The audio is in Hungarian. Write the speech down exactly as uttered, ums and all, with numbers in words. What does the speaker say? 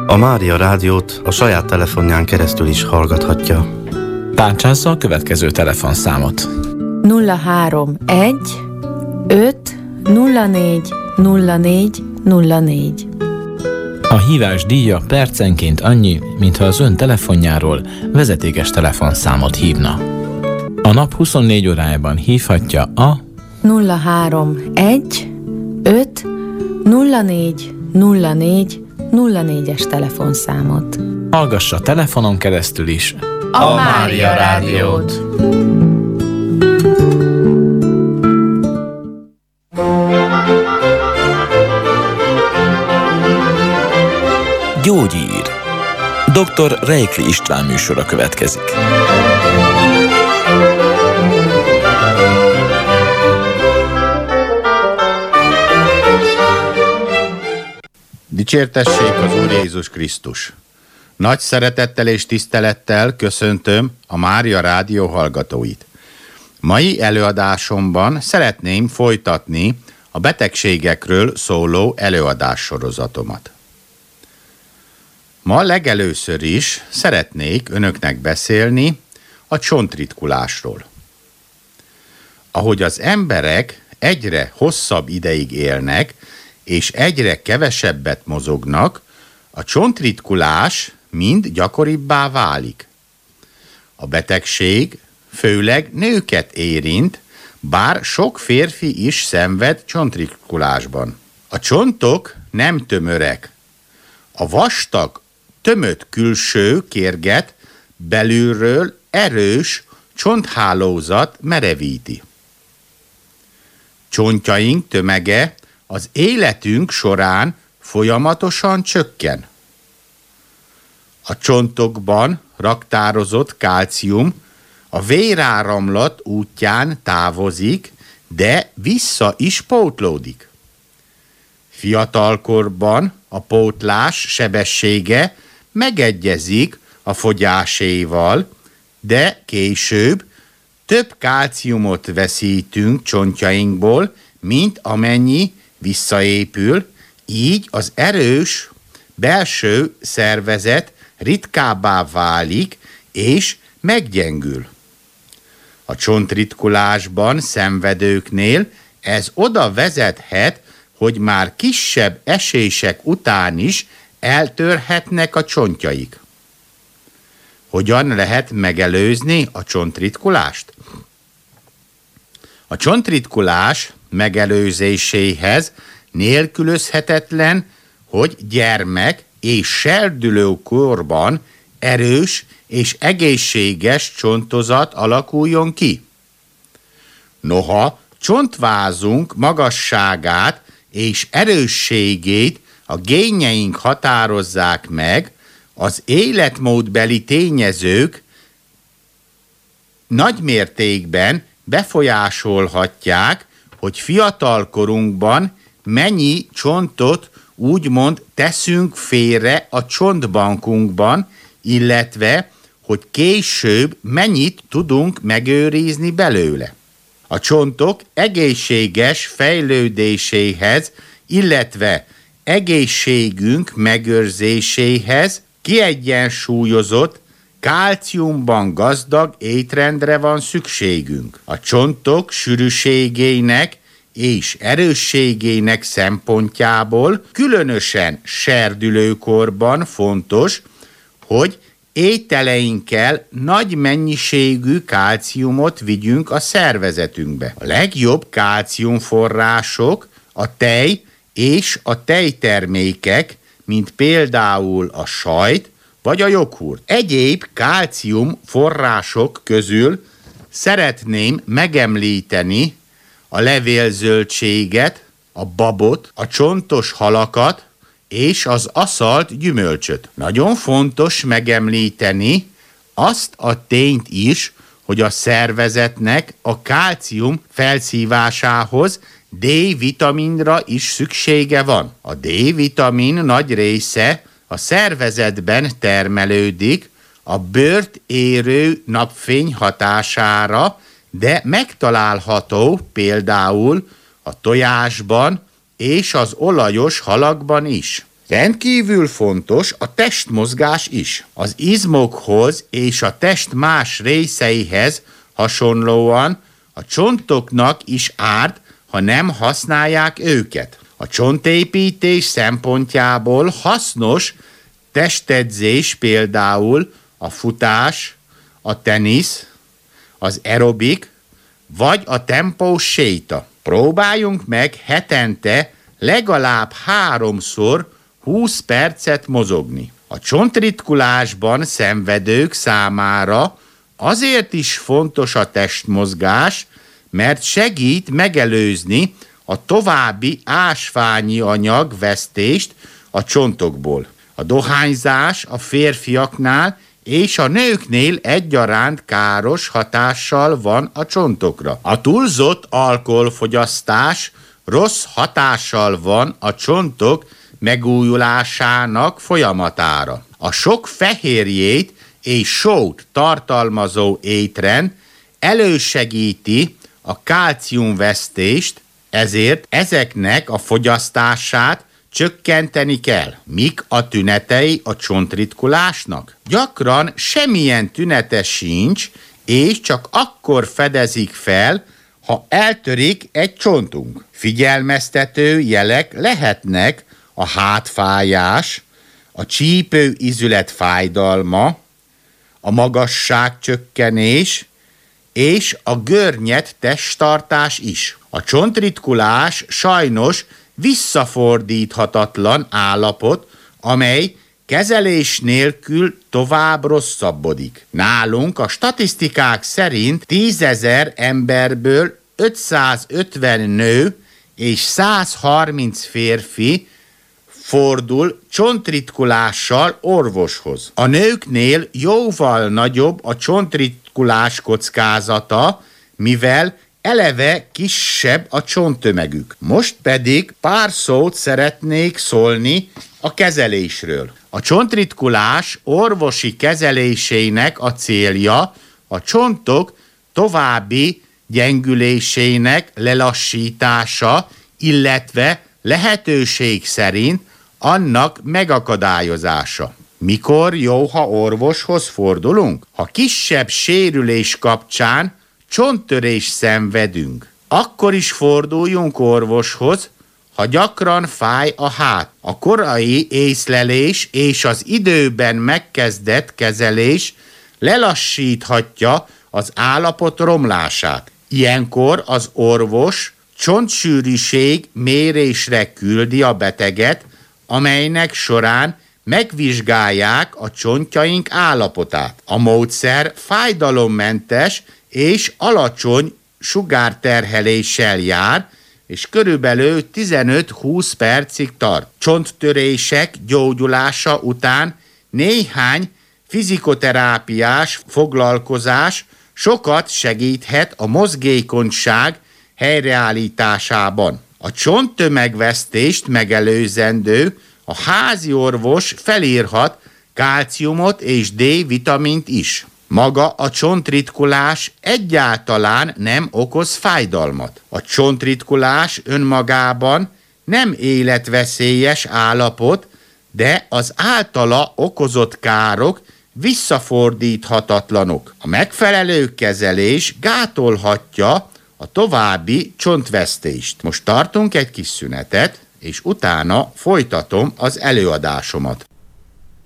A Mária Rádiót a saját telefonján keresztül is hallgathatja. Tárcsázza a következő telefonszámot. nulla három egy öt nulla négy nulla négy nulla négy. A hívás díja percenként annyi, mintha az ön telefonjáról vezetékes telefonszámot hívna. A nap huszonnégy órájában hívhatja a nulla három egy öt nulla négy nulla négy nulla négyes telefonszámot. Hallgassa telefonon keresztül is A Mária Rádiót. Gyógyír. doktor Reikli István műsora következik. Dicsértessék az Úr Jézus Krisztus! Nagy szeretettel és tisztelettel köszöntöm a Mária Rádió hallgatóit. Mai előadásomban szeretném folytatni a betegségekről szóló előadássorozatomat. Ma legelőször is szeretnék önöknek beszélni a csontritkulásról. Ahogy az emberek egyre hosszabb ideig élnek, és egyre kevesebbet mozognak, a csontritkulás mind gyakoribbá válik. A betegség főleg nőket érint, bár sok férfi is szenved csontritkulásban. A csontok nem tömörek. A vastag, tömött külső kérget belülről erős csonthálózat merevíti. Csontjaink tömege az életünk során folyamatosan csökken. A csontokban raktározott kálcium a véráramlat útján távozik, de vissza is pótlódik. Fiatalkorban a pótlás sebessége megegyezik a fogyáséval, de később több kálciumot veszítünk csontjainkból, mint amennyi visszaépül, így az erős belső szervezet ritkábbá válik és meggyengül. A csontritkulásban szenvedőknél ez oda vezethet, hogy már kisebb esések után is eltörhetnek a csontjaik. Hogyan lehet megelőzni a csontritkulást? A csontritkulás megelőzéséhez nélkülözhetetlen, hogy gyermek és serdülőkorban erős és egészséges csontozat alakuljon ki. Noha csontvázunk magasságát és erősségét a génjeink határozzák meg, az életmódbeli tényezők nagymértékben befolyásolhatják, hogy fiatal korunkban mennyi csontot úgymond teszünk félre a csontbankunkban, illetve hogy később mennyit tudunk megőrizni belőle. A csontok egészséges fejlődéséhez, illetve egészségünk megőrzéséhez kiegyensúlyozott, kálciumban gazdag étrendre van szükségünk. A csontok sűrűségének és erősségének szempontjából különösen serdülőkorban fontos, hogy ételeinkkel nagy mennyiségű kálciumot vigyünk a szervezetünkbe. A legjobb kálciumforrások a tej és a tejtermékek, mint például a sajt vagy a joghurt. Egyéb kálcium források közül szeretném megemlíteni a levélzöldséget, a babot, a csontos halakat és az aszalt gyümölcsöt. Nagyon fontos megemlíteni azt a tényt is, hogy a szervezetnek a kálcium felszívásához D-vitaminra is szüksége van. A D-vitamin nagy része a szervezetben termelődik a bőrt érő napfény hatására, de megtalálható például a tojásban és az olajos halakban is. Rendkívül fontos a testmozgás is. Az izmokhoz és a test más részeihez hasonlóan a csontoknak is árt, ha nem használják őket. A csontépítés szempontjából hasznos testedzés például a futás, a tenisz, az aerobik vagy a tempós séta. Próbáljunk meg hetente legalább háromszor húsz percet mozogni. A csontritkulásban szenvedők számára azért is fontos a testmozgás, mert segít megelőzni a további ásványi anyag vesztést a csontokból. A dohányzás a férfiaknál és a nőknél egyaránt káros hatással van a csontokra. A túlzott alkoholfogyasztás rossz hatással van a csontok megújulásának folyamatára. A sok fehérjét és sót tartalmazó étrend elősegíti a kálciumvesztést, ezért ezeknek a fogyasztását csökkenteni kell. Mik a tünetei a csontritkulásnak? Gyakran semmilyen tünete sincs, és csak akkor fedezik fel, ha eltörik egy csontunk. Figyelmeztető jelek lehetnek a hátfájás, a csípőizület fájdalma, a magasságcsökkenés és a görnyed testtartás is. A csontritkulás sajnos visszafordíthatatlan állapot, amely kezelés nélkül tovább rosszabbodik. Nálunk a statisztikák szerint tízezer emberből ötszázötven nő és százharminc férfi fordul csontritkulással orvoshoz. A nőknél jóval nagyobb a csontritkulás kockázata, mivel eleve kisebb a csonttömegük. Most pedig pár szót szeretnék szólni a kezelésről. A csontritkulás orvosi kezelésének a célja a csontok további gyengülésének lelassítása, illetve lehetőség szerint annak megakadályozása. Mikor jó, ha orvoshoz fordulunk? Ha kisebb sérülés kapcsán csonttörés szenvedünk, akkor is forduljunk orvoshoz, ha gyakran fáj a hát. A korai észlelés és az időben megkezdett kezelés lelassíthatja az állapot romlását. Ilyenkor az orvos csontsűrűség mérésre küldi a beteget, amelynek során megvizsgálják a csontjaink állapotát. A módszer fájdalommentes és alacsony sugárterheléssel jár, és körülbelül tizenöt-húsz percig tart. Csonttörések gyógyulása után néhány fizikoterápiás foglalkozás sokat segíthet a mozgékonyság helyreállításában. A csonttömegvesztést megelőzendő a házi orvos felírhat kálciumot és D-vitamint is. Maga a csontritkulás egyáltalán nem okoz fájdalmat. A csontritkulás önmagában nem életveszélyes állapot, de az általa okozott károk visszafordíthatatlanok. A megfelelő kezelés gátolhatja a további csontvesztést. Most tartunk egy kis szünetet, és utána folytatom az előadásomat.